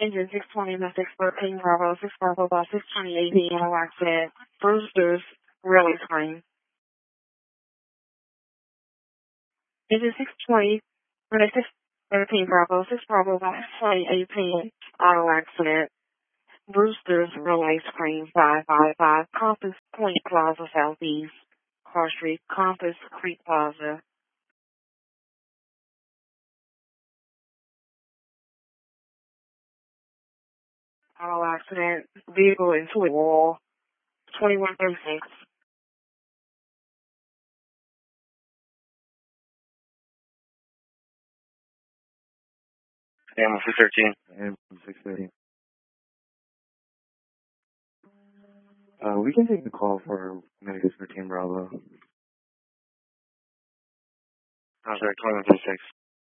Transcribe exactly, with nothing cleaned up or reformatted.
Engine six twenty, Mystic thirteen Bravo, six Bravo, by six twenty A P, auto accident, Brewster's rally screen. Engine six twenty, Mystic thirteen Bravo, six Bravo, by six twenty A P, auto accident, Brewster's relay screen five five five, Compass Point Plaza Southeast, Car Street, Compass Creek Plaza. Auto accident, vehicle into a wall, twenty-one thirty-six. Ambulance six thirteen. Ambulance six thirteen. Uh, we can take the call for Medical thirteen Bravo. I'm sorry, twenty-one thirty-six.